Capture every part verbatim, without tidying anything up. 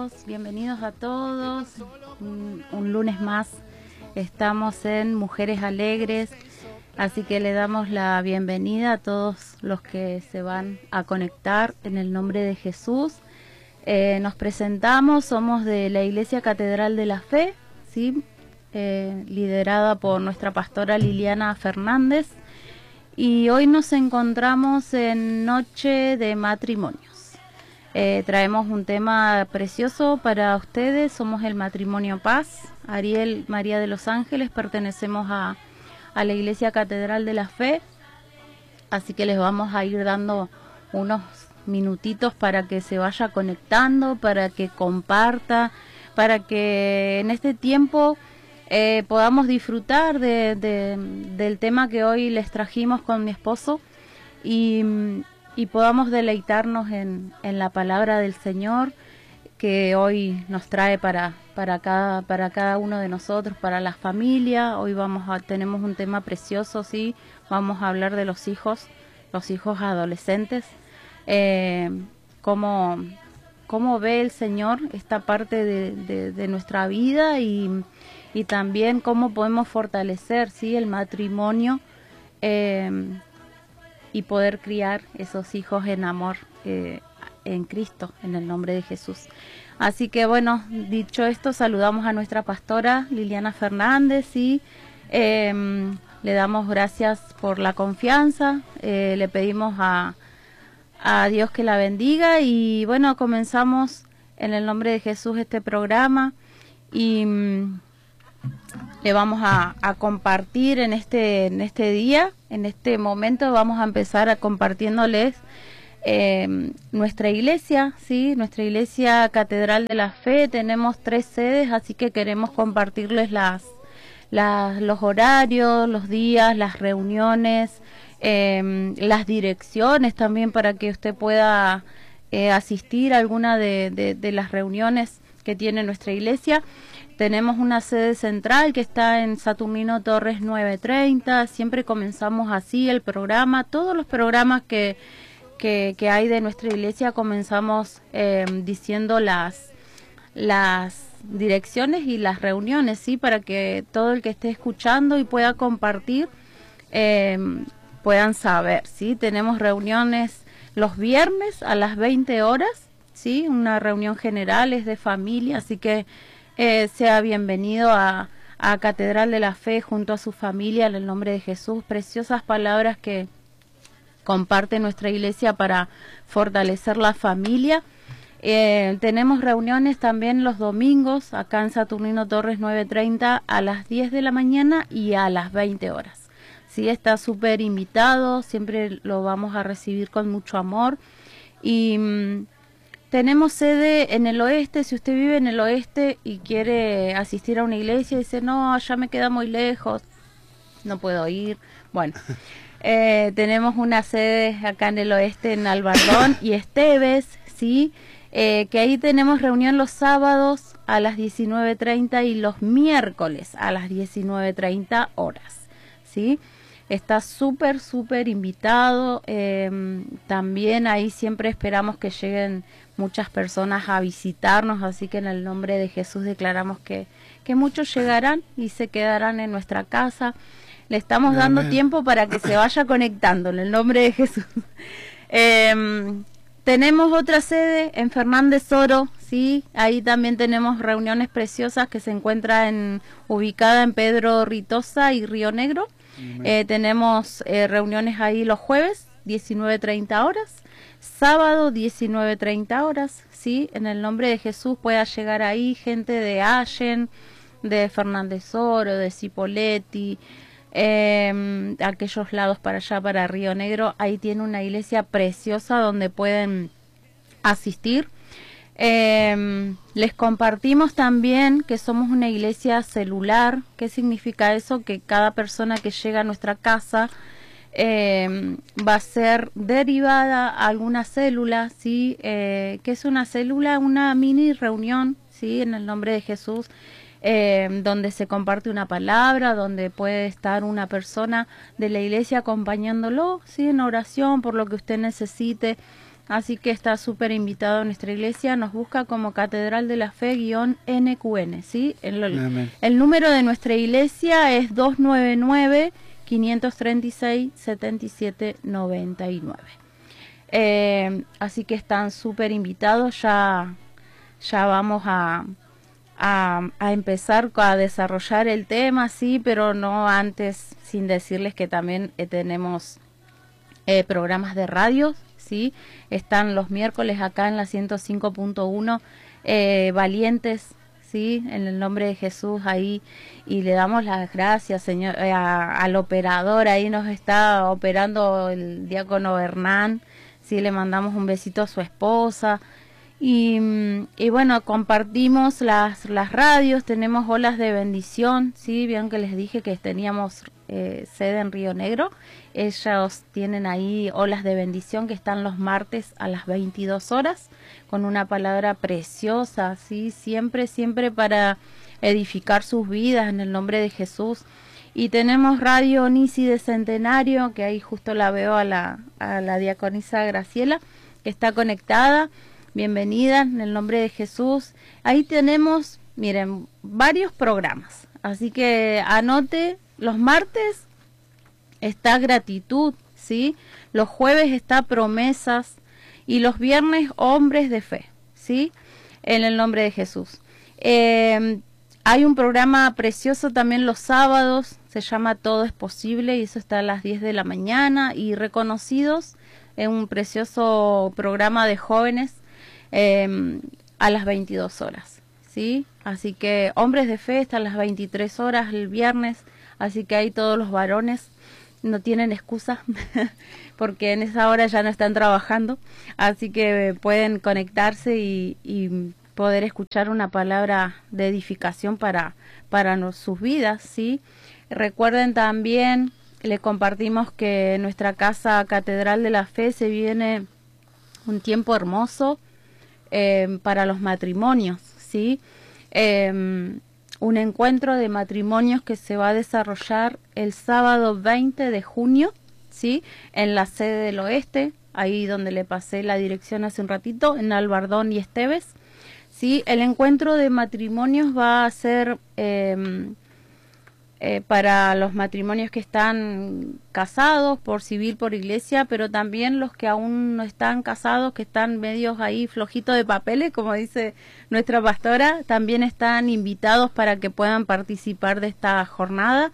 todos, bienvenidos a todos. Un, un lunes más estamos en Mujeres Alegres, así que le damos la bienvenida a todos los que se van a conectar en el nombre de Jesús. Eh, nos presentamos, somos de la Iglesia Catedral de la Fe, ¿sí? eh, liderada por nuestra pastora Liliana Fernández, y hoy nos encontramos en Noche de Matrimonios. Eh, traemos un tema precioso para ustedes, somos el Matrimonio Paz. Ariel María de los Ángeles, pertenecemos a, a la Iglesia Catedral de la Fe, así que les vamos a ir dando unos minutitos para que se vaya conectando, para que comparta, para que en este tiempo eh, podamos disfrutar de, de, del tema que hoy les trajimos con mi esposo y, y podamos deleitarnos en, en la palabra del Señor que hoy nos trae para, para, cada, para cada uno de nosotros, para la familia. Hoy vamos a, tenemos un tema precioso, sí, vamos a hablar de los hijos, los hijos adolescentes. Eh, cómo, cómo ve el Señor esta parte de, de, de nuestra vida y, y también cómo podemos fortalecer, ¿sí?, el matrimonio eh, y poder criar esos hijos en amor eh, en Cristo, en el nombre de Jesús. Así que bueno, dicho esto, saludamos a nuestra pastora Liliana Fernández y eh, le damos gracias por la confianza, eh, le pedimos a a Dios que la bendiga y bueno, comenzamos en el nombre de Jesús este programa y mmm, le vamos a, a compartir en este en este día, en este momento vamos a empezar a compartiéndoles eh, nuestra iglesia, sí, nuestra iglesia Catedral de la Fe. Tenemos tres sedes, así que queremos compartirles las, las los horarios, los días, las reuniones. Eh, las direcciones también para que usted pueda eh, asistir a alguna de, de, de las reuniones que tiene nuestra iglesia. Tenemos una sede central que está en Saturnino Torres nueve treinta, siempre comenzamos así el programa, todos los programas que, que, que hay de nuestra iglesia comenzamos eh, diciendo las, las direcciones y las reuniones, ¿sí?, para que todo el que esté escuchando y pueda compartir eh, puedan saber, ¿sí? Tenemos reuniones los viernes a las veinte horas, ¿sí? Una reunión general, es de familia, así que eh, sea bienvenido a, a Catedral de la Fe junto a su familia, en el nombre de Jesús. Preciosas palabras que comparte nuestra iglesia para fortalecer la familia. Eh, tenemos reuniones también los domingos, acá en Saturnino Torres nueve treinta, a las diez de la mañana y a las veinte horas. Sí, está súper invitado, siempre lo vamos a recibir con mucho amor. Y mmm, tenemos sede en el oeste. Si usted vive en el oeste y quiere asistir a una iglesia y dice, no, allá me queda muy lejos, no puedo ir. Bueno, eh, tenemos una sede acá en el oeste, en Albardón y Esteves, ¿sí? Eh, que ahí tenemos reunión los sábados a las diecinueve treinta y los miércoles a las diecinueve treinta horas, ¿sí? Está súper, súper invitado. Eh, también ahí siempre esperamos que lleguen muchas personas a visitarnos, así que en el nombre de Jesús declaramos que, que muchos llegarán y se quedarán en nuestra casa. Le estamos Amén. Dando tiempo para que se vaya conectando en el nombre de Jesús. Eh, tenemos otra sede en Fernández Oro, ¿sí? Ahí también tenemos reuniones preciosas que se encuentra en, ubicada en Pedro Ritosa y Río Negro. Eh, tenemos eh, reuniones ahí los jueves, diecinueve treinta horas, sábado, diecinueve treinta horas, ¿sí? En el nombre de Jesús pueda llegar ahí gente de Allen, de Fernández Oro, de Cipolletti, eh, aquellos lados para allá, para Río Negro. Ahí tiene una iglesia preciosa donde pueden asistir. Eh, les compartimos también que somos una iglesia celular. ¿Qué significa eso? Que cada persona que llega a nuestra casa eh, va a ser derivada a alguna célula, ¿sí? Eh, ¿qué es una célula? Una mini reunión, ¿sí? En el nombre de Jesús, eh, donde se comparte una palabra, donde puede estar una persona de la iglesia acompañándolo, ¿sí? En oración por lo que usted necesite. así que está súper invitado a nuestra iglesia. Nos busca como Catedral de la Fe guión N Q N, ¿sí? El, el número de nuestra iglesia es dos nueve nueve, cinco tres seis, siete siete nueve nueve. Eh, así que están súper invitados. Ya, ya vamos a, a, a empezar a desarrollar el tema, sí, pero no antes sin decirles que también eh, tenemos eh, programas de radio, sí. Están los miércoles acá en la ciento cinco punto uno, eh, Valientes, sí, en el nombre de Jesús ahí, y le damos las gracias, señor, eh, a, al operador. Ahí nos está operando el diácono Hernán. Sí, le mandamos un besito a su esposa. Y, y bueno, compartimos las, las radios, tenemos Olas de Bendición, sí, bien que les dije que teníamos eh, sede en Río Negro. Ellos tienen ahí Olas de Bendición, que están los martes a las veintidós horas, con una palabra preciosa, sí, siempre, siempre para edificar sus vidas en el nombre de Jesús. Y tenemos Radio Nisi de Centenario, que ahí justo la veo a la, a la diaconisa Graciela, que está conectada. Bienvenida en el nombre de Jesús. Ahí tenemos, miren, varios programas. Así que anote, los martes está Gratitud, ¿sí? Los jueves está Promesas y los viernes Hombres de Fe, ¿sí? En el nombre de Jesús. Eh, hay un programa precioso también los sábados, se llama Todo es Posible, y eso está a las diez de la mañana. Y Reconocidos, es un precioso programa de jóvenes eh, a las veintidós horas, ¿sí? Así que Hombres de Fe está a las veintitrés horas el viernes, así que ahí todos los varones no tienen excusa porque en esa hora ya no están trabajando, así que pueden conectarse y, y poder escuchar una palabra de edificación para, para no, sus vidas, ¿sí? Recuerden también, les compartimos que en nuestra casa Catedral de la Fe se viene un tiempo hermoso eh, para los matrimonios, ¿sí? Eh, un encuentro de matrimonios que se va a desarrollar el sábado veinte de junio, ¿sí? En la sede del Oeste, ahí donde le pasé la dirección hace un ratito, en Albardón y Esteves, ¿sí? El encuentro de matrimonios va a ser eh, eh, para los matrimonios que están casados por civil, por iglesia, pero también los que aún no están casados, que están medios ahí flojitos de papeles, como dice nuestra pastora, también están invitados para que puedan participar de esta jornada.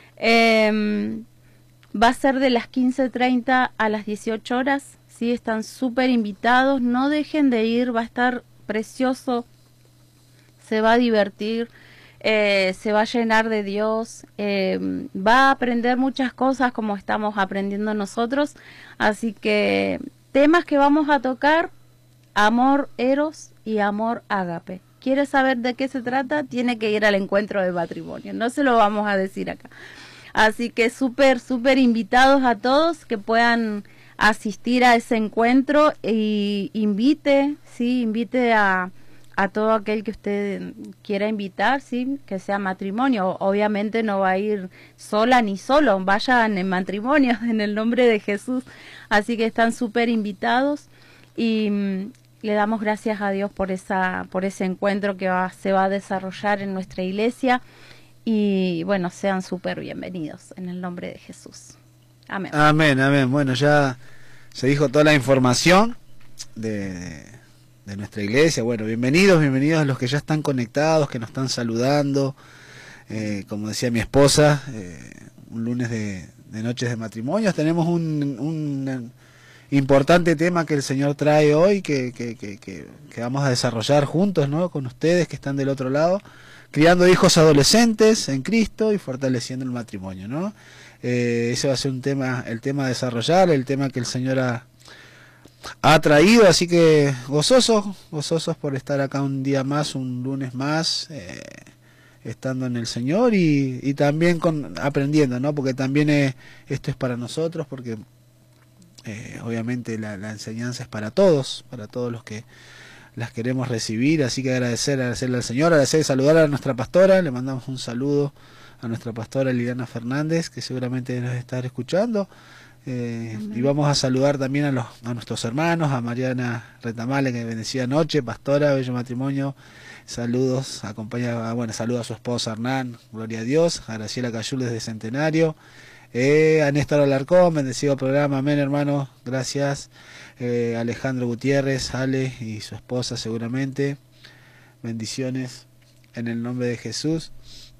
Eh, va a ser de las quince treinta a las dieciocho horas, ¿sí? Están súper invitados, no dejen de ir, va a estar precioso, se va a divertir, eh, se va a llenar de Dios, eh, va a aprender muchas cosas como estamos aprendiendo nosotros. Así que temas que vamos a tocar: amor eros y amor ágape. ¿Quiere saber de qué se trata? Tiene que ir al encuentro de matrimonio, no se lo vamos a decir acá. Así que súper, súper invitados a todos que puedan asistir a ese encuentro, y invite, sí, invite a, a todo aquel que usted quiera invitar, sí, que sea matrimonio. Obviamente no va a ir sola ni solo, vayan en matrimonio en el nombre de Jesús. Así que están súper invitados, y mm, le damos gracias a Dios por esa, por ese encuentro que va, se va a desarrollar en nuestra iglesia. Y bueno, sean súper bienvenidos en el nombre de Jesús. Amén. Amén, amén. Bueno, ya se dijo toda la información de, de, de nuestra iglesia. Bueno, bienvenidos, bienvenidos a los que ya están conectados, que nos están saludando. Eh, como decía mi esposa, eh, un lunes de, de noches de matrimonios. Tenemos un, un importante tema que el Señor trae hoy, que, que, que, que, que vamos a desarrollar juntos, ¿no? Con ustedes que están del otro lado, criando hijos adolescentes en Cristo y fortaleciendo el matrimonio, ¿no? Eh, ese va a ser un tema, el tema a desarrollar, el tema que el Señor ha, ha traído, así que gozosos, gozosos por estar acá un día más, un lunes más, eh, estando en el Señor, y, y también con, aprendiendo, ¿no? Porque también eh, esto es para nosotros, porque eh, obviamente la, la enseñanza es para todos, para todos los que las queremos recibir. Así que agradecer, agradecerle al Señor, agradecer, saludar a nuestra pastora. Le mandamos un saludo a nuestra pastora Liliana Fernández, que seguramente nos está escuchando. Eh, y vamos a saludar también a, los, a nuestros hermanos, a Mariana Retamale, que bendecida noche, pastora, bello matrimonio. Saludos, acompaña, bueno, saluda a su esposa Hernán, gloria a Dios, a Graciela Cayul desde Centenario, eh, a Néstor Alarcón, bendecido programa, amén hermano, gracias, eh, Alejandro Gutiérrez, Ale y su esposa seguramente, bendiciones en el nombre de Jesús.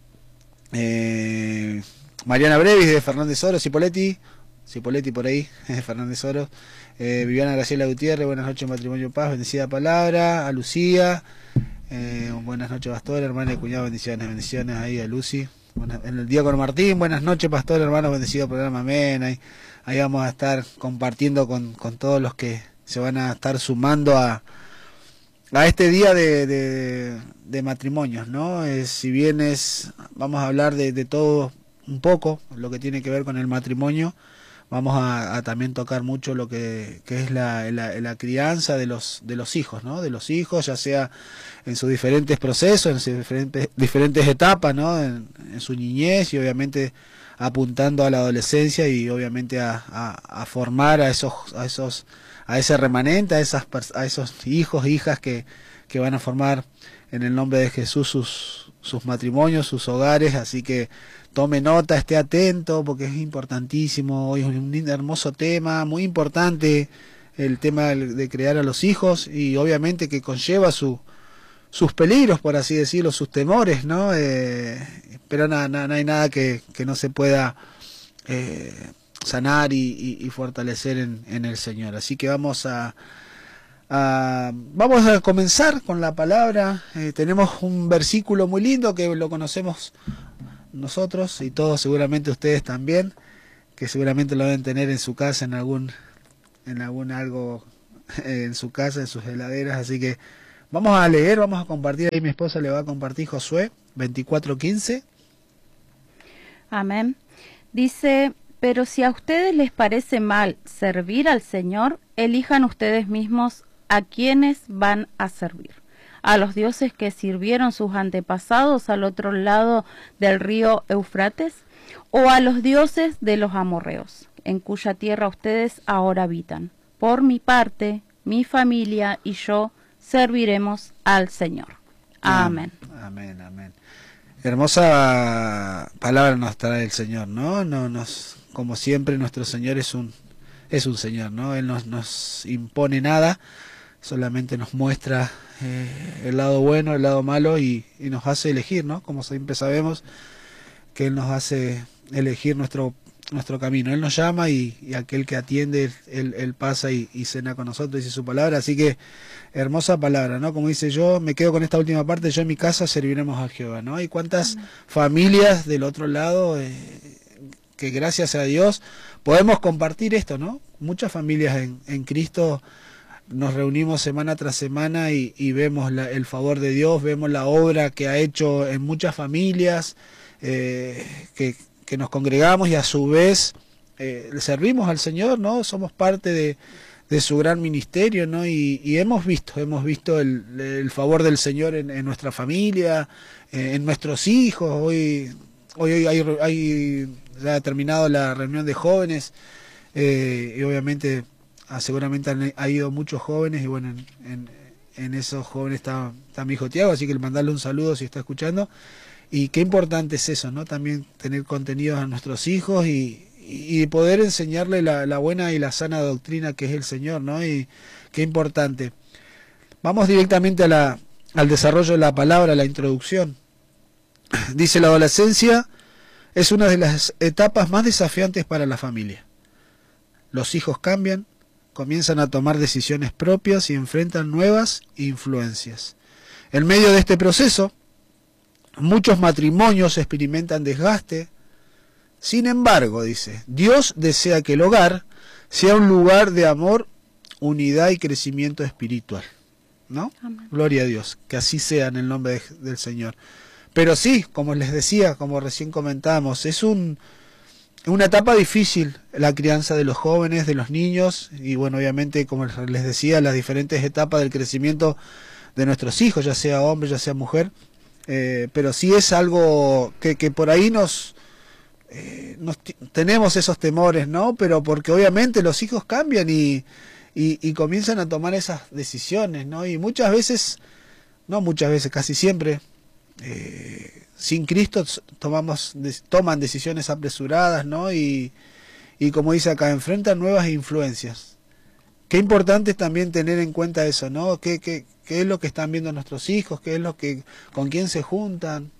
Eh, Mariana Brevis de Fernández Oro, Cipoletti, Cipoletti por ahí, Fernández Oro, eh, Viviana Graciela Gutiérrez, buenas noches matrimonio paz, bendecida palabra, a Lucía, Eh, buenas noches pastor, hermana y cuñado, bendiciones, bendiciones ahí a Lucy. Buenas, en el día con Martín, buenas noches pastor, hermano, bendecido programa, amén. Ahí, ahí vamos a estar compartiendo con, con todos los que se van a estar sumando a, a este día de, de, de matrimonios, ¿no? Eh, si bien es, vamos a hablar de, de todo un poco, lo que tiene que ver con el matrimonio, vamos a, a también tocar mucho lo que, que es la, la, la crianza de los, de los hijos, ¿no? De los hijos, ya sea en sus diferentes procesos, en sus diferentes, diferentes etapas, ¿no? En, en su niñez y obviamente apuntando a la adolescencia y obviamente a, a, a formar a esos, a esos, a ese remanente, a esas, a esos hijos, hijas que, que van a formar en el nombre de Jesús sus, sus matrimonios, sus hogares, así que tome nota, esté atento, porque es importantísimo. Hoy es un hermoso tema, muy importante el tema de crear a los hijos y obviamente que conlleva su, sus peligros, por así decirlo, sus temores, ¿no? Eh, pero nada, nada, no hay nada que, que no se pueda eh, sanar y, y, y fortalecer en, en el Señor. Así que vamos a, a vamos a comenzar con la palabra. Eh, tenemos un versículo muy lindo que lo conocemos nosotros y todos, seguramente ustedes también, que seguramente lo deben tener en su casa, en algún en algún algo eh, en su casa, en sus heladeras, así que vamos a leer, vamos a compartir, ahí mi esposa le va a compartir Josué veinticuatro quince. Amén. Dice: pero si a ustedes les parece mal servir al Señor, elijan ustedes mismos a quienes van a servir. A los dioses que sirvieron sus antepasados al otro lado del río Eufrates, o a los dioses de los amorreos, en cuya tierra ustedes ahora habitan. Por mi parte, mi familia y yo serviremos al Señor. Amén. Amén, amén. Hermosa palabra nos trae el Señor, ¿no? No nos, como siempre, nuestro Señor es un es un Señor, ¿no? Él no nos impone nada, solamente nos muestra eh, el lado bueno, el lado malo y, y nos hace elegir, ¿no? Como siempre sabemos que Él nos hace elegir nuestro nuestro camino. Él nos llama y, y aquel que atiende, Él, él pasa y, y cena con nosotros, dice su palabra. Así que hermosa palabra, ¿no? Como dice, yo me quedo con esta última parte, yo en mi casa serviremos a Jehová, ¿no? Hay cuántas Amén. Familias del otro lado eh, que gracias a Dios podemos compartir esto, ¿no? Muchas familias en, en Cristo nos reunimos semana tras semana y, y vemos la, el favor de Dios, vemos la obra que ha hecho en muchas familias, eh, que, que nos congregamos y a su vez eh, le servimos al Señor, ¿no? Somos parte de, de su gran ministerio, ¿no? Y, y hemos visto, hemos visto el, el favor del Señor en, en nuestra familia, eh, en nuestros hijos. Hoy, hoy, hoy hay, hay ya ha terminado la reunión de jóvenes eh, y obviamente Ah, seguramente han, ha ido muchos jóvenes y bueno, en, en, en esos jóvenes está, está mi hijo Tiago, así que le mandarle un saludo si está escuchando. Y qué importante es eso, ¿no? También tener contenidos a nuestros hijos y, y poder enseñarle la, la buena y la sana doctrina que es el Señor, ¿no? Y qué importante. Vamos directamente a la, al desarrollo de la palabra, la introducción. Dice: la adolescencia es una de las etapas más desafiantes para la familia. Los hijos cambian, comienzan a tomar decisiones propias y enfrentan nuevas influencias. En medio de este proceso, muchos matrimonios experimentan desgaste. Sin embargo, dice, Dios desea que el hogar sea un lugar de amor, unidad y crecimiento espiritual, ¿no? Amén. Gloria a Dios, que así sea en el nombre de, del Señor. Pero sí, como les decía, como recién comentamos, es un una etapa difícil la crianza de los jóvenes, de los niños y bueno, obviamente, como les decía, las diferentes etapas del crecimiento de nuestros hijos, ya sea hombre, ya sea mujer, eh, pero sí es algo que, que por ahí nos eh, nos tenemos esos temores, ¿no? Pero porque obviamente los hijos cambian y, y, y comienzan a tomar esas decisiones, ¿no? Y muchas veces, no muchas veces, casi siempre, eh, sin Cristo tomamos, toman decisiones apresuradas, ¿no? Y, y como dice acá, enfrentan nuevas influencias. Qué importante es también tener en cuenta eso, ¿no? ¿Qué, qué, qué es lo que están viendo nuestros hijos? ¿Qué es lo que, con quién se juntan?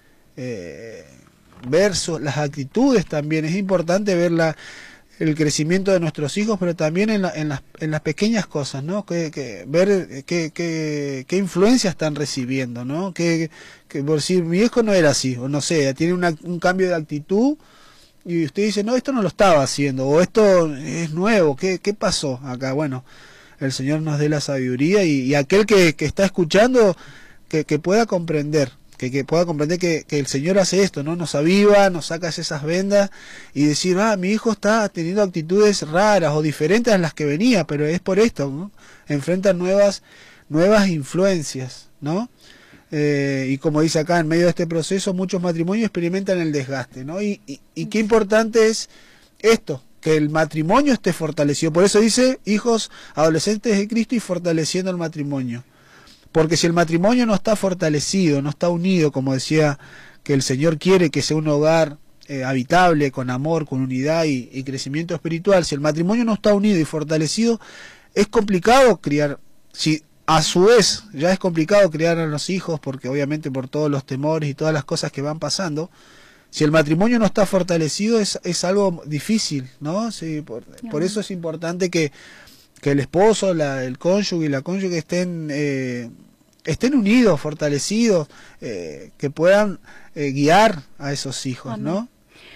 Eh, versus las actitudes también. Es importante ver la, el crecimiento de nuestros hijos, pero también en, la, en, las, en las pequeñas cosas, ¿no? Que, que, ver qué, qué, qué influencia están recibiendo, ¿no? Que, que por decir, mi hijo no era así, o no sé, tiene una, un cambio de actitud, y usted dice, no, esto no lo estaba haciendo, o esto es nuevo, ¿qué, qué pasó acá? Bueno, el Señor nos dé la sabiduría, y, y aquel que, que está escuchando, que, que pueda comprender, que, que pueda comprender que, que el Señor hace esto, ¿no? Nos aviva, nos saca esas vendas, y decir, ah, mi hijo está teniendo actitudes raras o diferentes a las que venía, pero es por esto, ¿no? Enfrentan nuevas, nuevas influencias, ¿no? Eh, y como dice acá, en medio de este proceso muchos matrimonios experimentan el desgaste, ¿no? Y, y, y qué importante es esto, que el matrimonio esté fortalecido. Por eso dice, hijos adolescentes de Cristo y fortaleciendo el matrimonio. Porque si el matrimonio no está fortalecido, no está unido, como decía, que el Señor quiere que sea un hogar eh, habitable, con amor, con unidad y, y crecimiento espiritual, si el matrimonio no está unido y fortalecido, es complicado criar. Si a su vez ya es complicado criar a los hijos, porque obviamente por todos los temores y todas las cosas que van pasando, si el matrimonio no está fortalecido es, es algo difícil, ¿no? Sí, por, por eso es importante que, que el esposo, la, el cónyuge y la cónyuge estén, eh, estén unidos, fortalecidos, eh, que puedan eh, guiar a esos hijos, ¿no?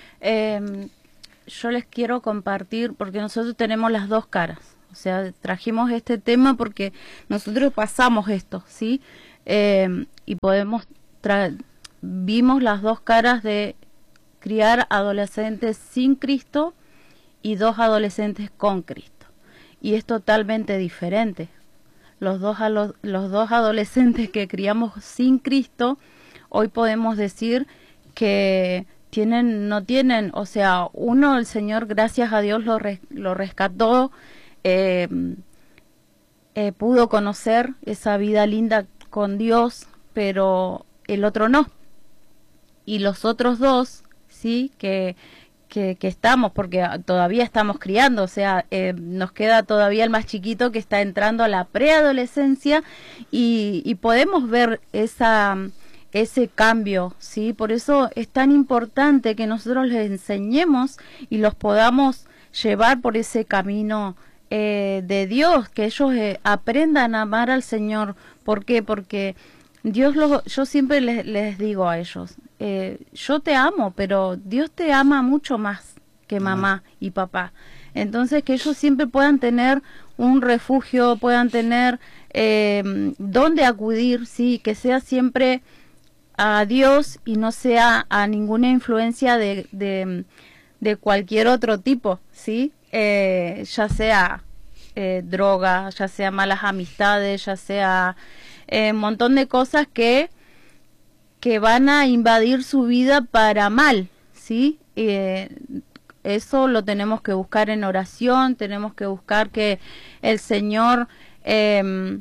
Eh, yo les quiero compartir, porque nosotros tenemos las dos caras. O sea, trajimos este tema porque nosotros pasamos esto, ¿sí? Eh, y podemos tra vimos las dos caras de criar adolescentes sin Cristo y dos adolescentes con Cristo. Y es totalmente diferente. Los dos, a los, los dos adolescentes que criamos sin Cristo, hoy podemos decir que tienen, no tienen, o sea, uno, el Señor, gracias a Dios, lo, res, lo rescató, Eh, eh, pudo conocer esa vida linda con Dios, pero el otro no. Y los otros dos, sí, que, que, que estamos, porque todavía estamos criando, o sea, eh, nos queda todavía el más chiquito que está entrando a la preadolescencia y, y podemos ver esa, ese cambio, sí. Por eso es tan importante que nosotros les enseñemos y los podamos llevar por ese camino Eh, de Dios, que ellos eh, aprendan a amar al Señor. ¿Por qué? Porque Dios, lo, yo siempre les, les digo a ellos, eh, yo te amo, pero Dios te ama mucho más que mamá y papá. Entonces que ellos siempre puedan tener un refugio, puedan tener eh, dónde acudir, sí, que sea siempre a Dios y no sea a ninguna influencia de, de, de cualquier otro tipo, sí. Eh, ya sea eh, droga, ya sea malas amistades, ya sea eh, un montón de cosas que que van a invadir su vida para mal, ¿sí? Eh, eso lo tenemos que buscar en oración, tenemos que buscar que el Señor eh,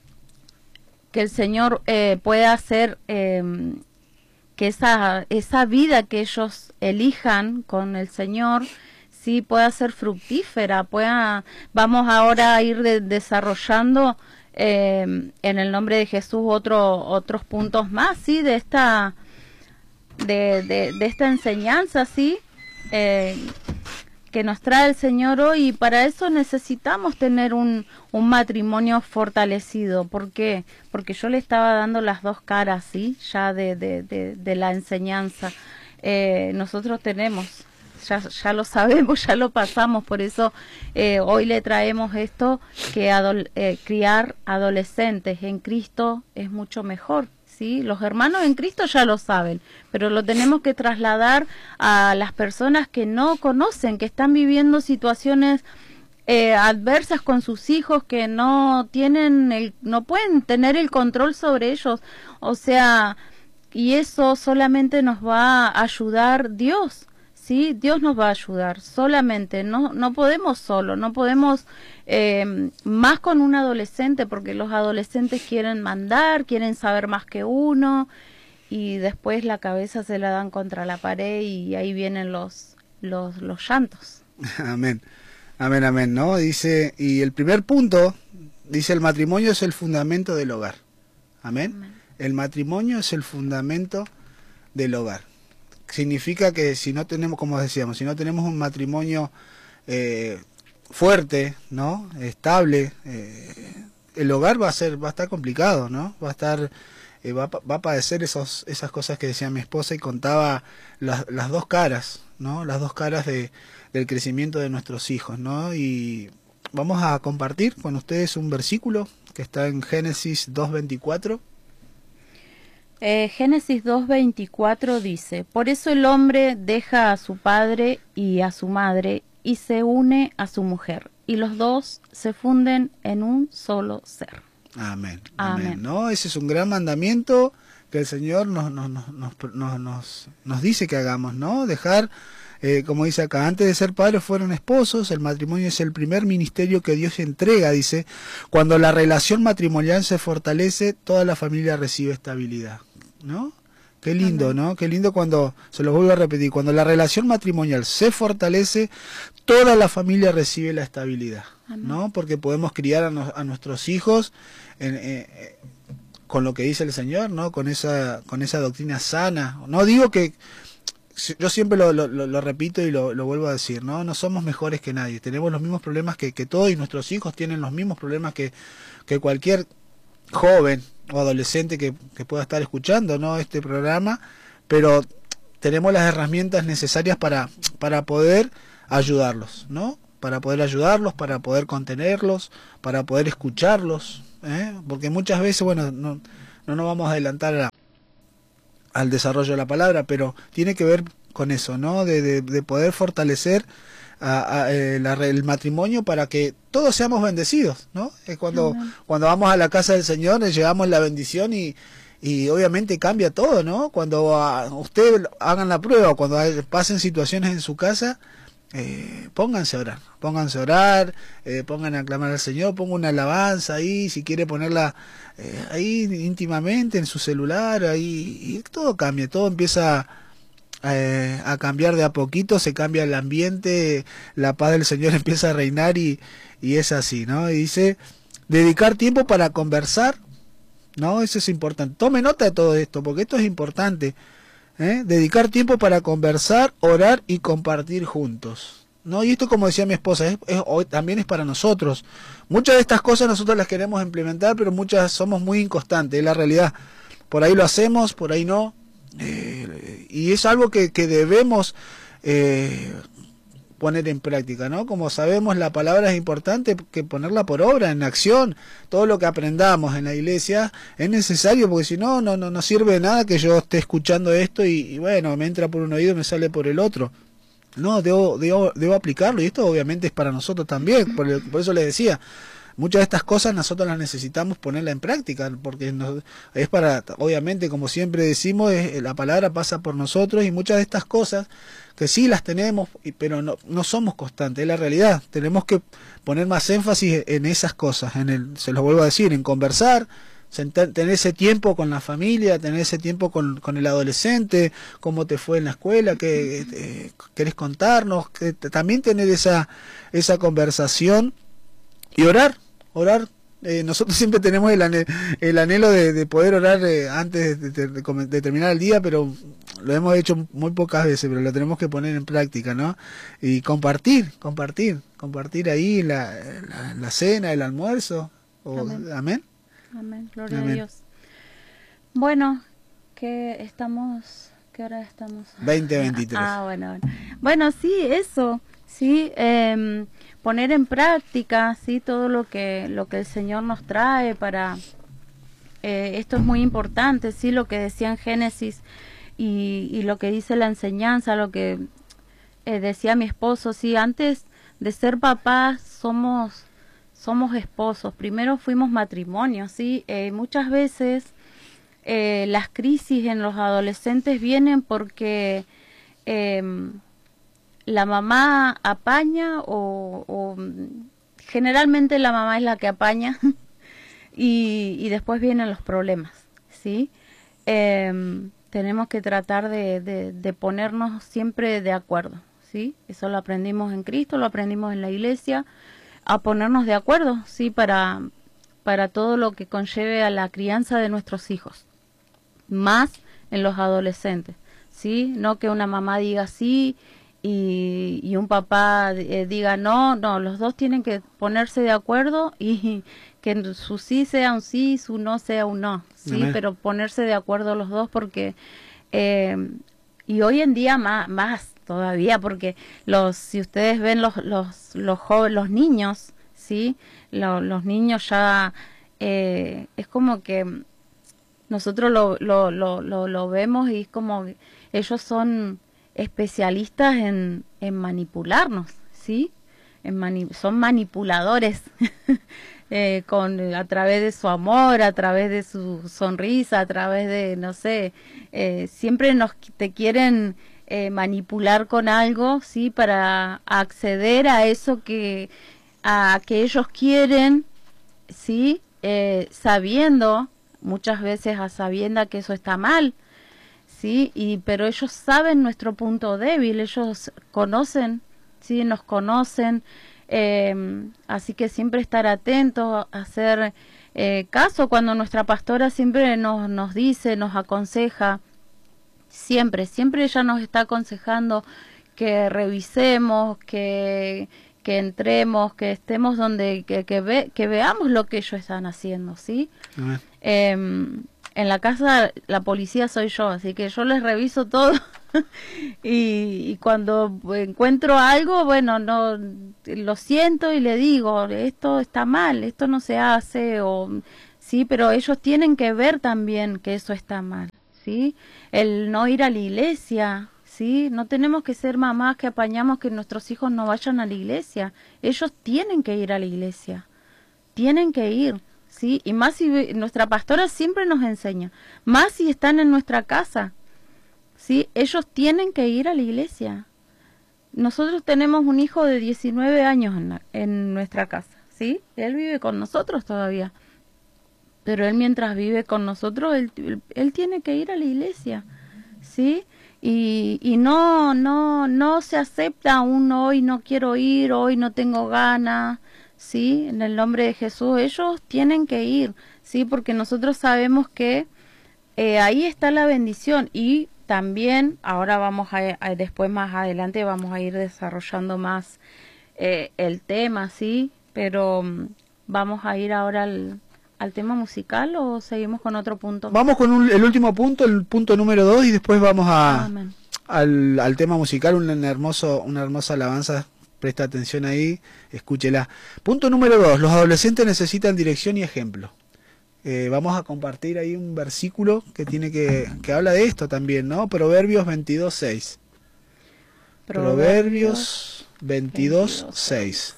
que el Señor eh, pueda hacer eh, que esa esa vida que ellos elijan con el Señor, sí, pueda ser fructífera, pueda, vamos ahora a ir de, desarrollando eh, en el nombre de Jesús otro, otros puntos más, sí, de esta, de, de, de esta enseñanza, sí, eh, que nos trae el Señor hoy, y para eso necesitamos tener un, un matrimonio fortalecido. ¿Por qué? Porque yo le estaba dando las dos caras, sí, ya de, de, de, de la enseñanza. Eh, nosotros tenemos Ya, ya lo sabemos, ya lo pasamos, por eso eh, hoy le traemos esto, que adol eh, criar adolescentes en Cristo es mucho mejor, ¿sí? Los hermanos en Cristo ya lo saben, pero lo tenemos que trasladar a las personas que no conocen, que están viviendo situaciones eh, adversas con sus hijos, que no tienen el, no pueden tener el control sobre ellos, o sea, y eso solamente nos va a ayudar Dios. ¿sí? Dios nos va a ayudar, solamente, no, no podemos solo, no podemos eh, más con un adolescente, porque los adolescentes quieren mandar, quieren saber más que uno, y después la cabeza se la dan contra la pared y ahí vienen los, los, los llantos. Amén, amén, amén, ¿no? Dice, y el primer punto, dice, el matrimonio es el fundamento del hogar. Amén. Amén. El matrimonio es el fundamento del hogar. Significa que si no tenemos, como decíamos, si no tenemos un matrimonio eh, fuerte, ¿no? Estable, eh, el hogar va a ser, va a estar complicado, ¿no? Va a estar, eh, va, va a padecer esos, esas cosas que decía mi esposa, y contaba las, las dos caras, ¿no? Las dos caras de, del crecimiento de nuestros hijos, ¿no? Y vamos a compartir con ustedes un versículo que está en Génesis dos veinticuatro. Eh, Génesis dos veinticuatro dice, por eso el hombre deja a su padre y a su madre y se une a su mujer, y los dos se funden en un solo ser. Amén. Amén. Amén. ¿No? Ese es un gran mandamiento que el Señor nos, nos, nos, nos, nos, nos dice que hagamos, ¿no? Dejar, eh, como dice acá, antes de ser padres fueron esposos, el matrimonio es el primer ministerio que Dios entrega, dice, cuando la relación matrimonial se fortalece, toda la familia recibe estabilidad, ¿no? Qué lindo, ¿no? Qué lindo cuando, se lo vuelvo a repetir, cuando la relación matrimonial se fortalece, toda la familia recibe la estabilidad, ¿no? Porque podemos criar a, no, a nuestros hijos en, eh, con lo que dice el Señor, ¿no? Con esa, con esa doctrina sana. No digo que, yo siempre lo, lo, lo repito y lo, lo vuelvo a decir, ¿no? No somos mejores que nadie, tenemos los mismos problemas que, que todos, y nuestros hijos tienen los mismos problemas que, que cualquier joven o adolescente que, que pueda estar escuchando, ¿no? Este programa, pero tenemos las herramientas necesarias para, para poder ayudarlos, ¿no? Para poder ayudarlos, para poder contenerlos, para poder escucharlos, ¿eh? Porque muchas veces, bueno, no, no nos vamos a adelantar a, al desarrollo de la palabra, pero tiene que ver con eso, ¿no? De, de, de poder fortalecer A, a, eh, la, el matrimonio para que todos seamos bendecidos, ¿no? Es cuando, uh-huh. cuando vamos a la casa del Señor, le llevamos la bendición y, y obviamente cambia todo, ¿no? Cuando a, ustedes hagan la prueba, cuando hay, pasen situaciones en su casa, eh, pónganse a orar, pónganse a orar, eh, pongan a clamar al Señor, pongan una alabanza ahí, si quiere ponerla eh, ahí íntimamente en su celular, ahí, y todo cambia, todo empieza a Eh, a cambiar de a poquito, se cambia el ambiente, la paz del Señor empieza a reinar y, y es así, ¿no? Y dice, dedicar tiempo para conversar, ¿no? Eso es importante. Tome nota de todo esto, porque esto es importante, ¿eh? Dedicar tiempo para conversar, orar y compartir juntos, ¿no? Y esto, como decía mi esposa, es, es, también es para nosotros. Muchas de estas cosas nosotros las queremos implementar, pero muchas somos muy inconstantes, es la realidad. Por ahí lo hacemos, por ahí no. Eh, y es algo que, que debemos eh, poner en práctica, ¿no? Como sabemos, la palabra es importante, que ponerla por obra, en acción. Todo lo que aprendamos en la iglesia es necesario, porque si no, no, no, no sirve de nada que yo esté escuchando esto y, y bueno, me entra por un oído y me sale por el otro. No, debo, debo, debo aplicarlo, y esto obviamente es para nosotros también, por, el, por eso les decía, muchas de estas cosas nosotros las necesitamos ponerla en práctica, porque nos, es para, obviamente, como siempre decimos, es, la palabra pasa por nosotros, y muchas de estas cosas que sí las tenemos, pero no, no somos constantes, es la realidad. Tenemos que poner más énfasis en esas cosas, en el, se los vuelvo a decir, en conversar, sentar, tener ese tiempo con la familia, tener ese tiempo con, con el adolescente, cómo te fue en la escuela, qué eh, querés contarnos, que, también tener esa, esa conversación y orar. Orar, eh, nosotros siempre tenemos el, ane el anhelo de, de poder orar eh, antes de, de, de, de terminar el día, pero lo hemos hecho muy pocas veces, pero lo tenemos que poner en práctica, ¿no? Y compartir, compartir, compartir ahí la, la, la cena, el almuerzo. O, amén. Amén. Amén, gloria amén. A Dios. Bueno, que estamos, ¿qué hora estamos? veinte veintitrés. Ah, bueno, bueno. Bueno, sí, eso, sí, eh, poner en práctica, sí, todo lo que lo que el Señor nos trae para eh, esto es muy importante, sí, lo que decía en Génesis y, y lo que dice la enseñanza, lo que eh, decía mi esposo, sí, antes de ser papás somos somos esposos, primero fuimos matrimonio, sí, eh, muchas veces eh, las crisis en los adolescentes vienen porque eh, la mamá apaña o, o generalmente la mamá es la que apaña y, y después vienen los problemas, ¿sí? Eh, tenemos que tratar de, de, de ponernos siempre de acuerdo, ¿sí? Eso lo aprendimos en Cristo, lo aprendimos en la iglesia, a ponernos de acuerdo, ¿sí? Para, para todo lo que conlleve a la crianza de nuestros hijos, más en los adolescentes, ¿sí? No que una mamá diga sí y, y un papá eh, diga no, no, los dos tienen que ponerse de acuerdo y que su sí sea un sí, su no sea un no, ¿sí? Amén. Pero ponerse de acuerdo los dos porque, eh, y hoy en día más, más todavía, porque los, si ustedes ven los, los, los jóvenes, los niños, ¿sí? Los, los niños ya, eh, es como que nosotros lo, lo, lo, lo, lo vemos y es como ellos son especialistas en, en manipularnos, ¿sí? En mani son manipuladores eh, con a través de su amor, a través de su sonrisa, a través de, no sé, eh, siempre nos te quieren eh, manipular con algo, ¿sí? Para acceder a eso que, a, que ellos quieren, ¿sí? Eh, sabiendo, muchas veces a sabienda que eso está mal, ¿sí? Y, pero ellos saben nuestro punto débil, ellos conocen, ¿sí? Nos conocen, eh, así que siempre estar atentos, hacer eh, caso cuando nuestra pastora siempre nos, nos dice, nos aconseja, siempre, siempre ella nos está aconsejando que revisemos, que, que entremos, que estemos donde, que, que, ve, que veamos lo que ellos están haciendo, ¿sí? Uh-huh. Eh, en la casa la policía soy yo, así que yo les reviso todo y, y cuando encuentro algo, bueno, no lo siento y le digo, esto está mal, esto no se hace, o sí, pero ellos tienen que ver también que eso está mal, ¿sí? El no ir a la iglesia, ¿sí? No tenemos que ser mamás que apañamos que nuestros hijos no vayan a la iglesia, ellos tienen que ir a la iglesia, tienen que ir. Sí, y más si nuestra pastora siempre nos enseña, más si están en nuestra casa, sí, ellos tienen que ir a la iglesia. Nosotros tenemos un hijo de diecinueve años en, la, en nuestra casa, sí, él vive con nosotros todavía, pero él mientras vive con nosotros, él, él, él tiene que ir a la iglesia, sí, y, y no, no, no se acepta un hoy no quiero ir, hoy no tengo ganas. Sí, en el nombre de Jesús, ellos tienen que ir, sí, porque nosotros sabemos que eh, ahí está la bendición y también, ahora vamos a, a después más adelante vamos a ir desarrollando más eh, el tema, sí, pero um, vamos a ir ahora al, al tema musical o seguimos con otro punto. Vamos con un, el último punto, el punto número dos y después vamos a al, al tema musical, un hermoso, una hermosa alabanza. Presta atención ahí, escúchela. Punto número dos, los adolescentes necesitan dirección y ejemplo. Eh, vamos a compartir ahí un versículo que tiene que, que habla de esto también, ¿no? Proverbios veintidós seis. Proverbios veintidós seis.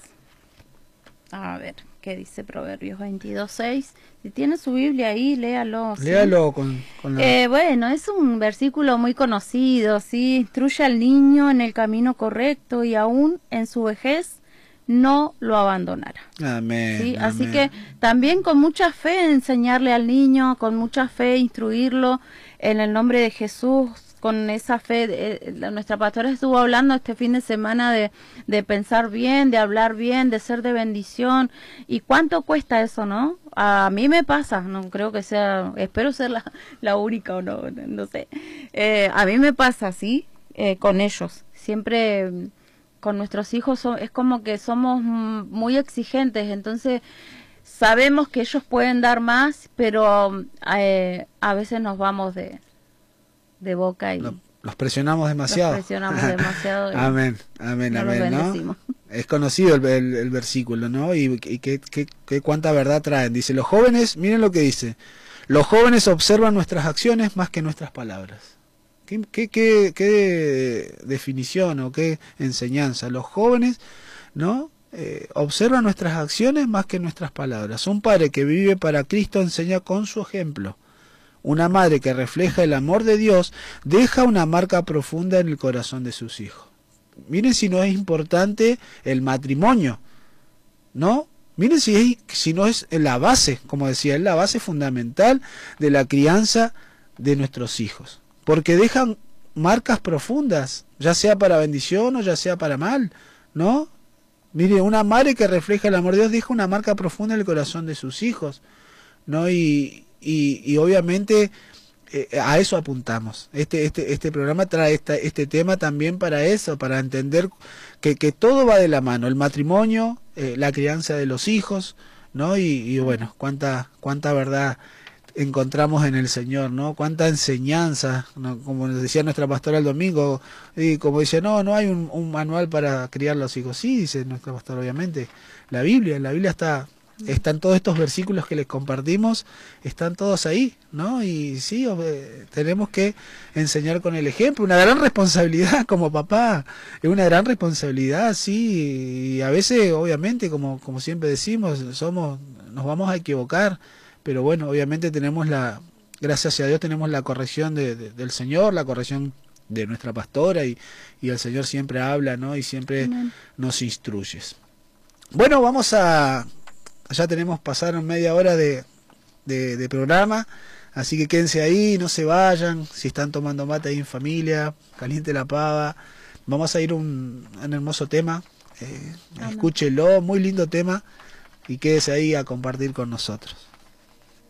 A ver, ¿qué dice Proverbios veintidós seis? Si tiene su Biblia ahí, léalo. ¿sí? Léalo con, con la... eh, bueno, es un versículo muy conocido, ¿sí? Instruye al niño en el camino correcto y aún en su vejez no lo abandonará. Amén. ¿sí? Amén. Así que también con mucha fe enseñarle al niño, con mucha fe instruirlo en el nombre de Jesús, con esa fe. Eh, nuestra pastora estuvo hablando este fin de semana de, de pensar bien, de hablar bien, de ser de bendición. ¿Y cuánto cuesta eso, no? A mí me pasa, no creo que sea, espero ser la, la única o no, no sé. Eh, a mí me pasa, ¿sí? Eh, con ellos. Siempre con nuestros hijos so, es como que somos muy exigentes, entonces sabemos que ellos pueden dar más, pero eh, a veces nos vamos de... de boca y los presionamos demasiado. Los presionamos demasiado. Amén, amén, no amén, ¿no? Es conocido el, el, el versículo, ¿no? Y, y que, que, que cuánta verdad traen. Dice, los jóvenes, miren lo que dice, los jóvenes observan nuestras acciones más que nuestras palabras. ¿Qué, qué, qué, qué definición o qué enseñanza? Los jóvenes, ¿no? Eh, observan nuestras acciones más que nuestras palabras. Un padre que vive para Cristo enseña con su ejemplo. Una madre que refleja el amor de Dios deja una marca profunda en el corazón de sus hijos. miren si no es importante el matrimonio, ¿no? Miren si, es, si no es la base, como decía, es la base fundamental de la crianza de nuestros hijos, porque dejan marcas profundas, ya sea para bendición o ya sea para mal, ¿no? Mire, una madre que refleja el amor de Dios deja una marca profunda en el corazón de sus hijos, ¿no? Y, y, y obviamente eh, a eso apuntamos. Este, este, este programa trae esta, este tema también para eso, para entender que, que todo va de la mano, el matrimonio, eh, la crianza de los hijos, ¿no? Y, y bueno, cuánta, cuánta verdad encontramos en el Señor, ¿no? Cuánta enseñanza, ¿no? Como nos decía nuestra pastora el domingo, y como dice, no, no hay un, un manual para criar los hijos. Sí, dice nuestra pastora, obviamente, la Biblia, en la Biblia está, están todos estos versículos que les compartimos, están todos ahí, ¿no? Y sí, tenemos que enseñar con el ejemplo, una gran responsabilidad como papá, es una gran responsabilidad, sí, y a veces, obviamente, como, como siempre decimos, somos, nos vamos a equivocar, pero bueno, obviamente tenemos la, gracias a Dios tenemos la corrección de, de, del Señor, la corrección de nuestra pastora, y, y el Señor siempre habla, ¿no? Y siempre Amén. Nos instruye. Bueno, vamos a, ya tenemos, pasaron media hora de, de, de programa, así que quédense ahí, no se vayan, si están tomando mate ahí en familia, caliente la pava, vamos a ir un, un hermoso tema, eh, escúchelo, muy lindo tema, y quédese ahí a compartir con nosotros.